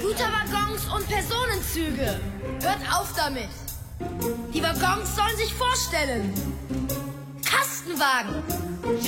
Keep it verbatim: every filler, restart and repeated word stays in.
Güterwaggons und Personenzüge. Hört auf damit. Die Waggons sollen sich vorstellen. Kastenwagen.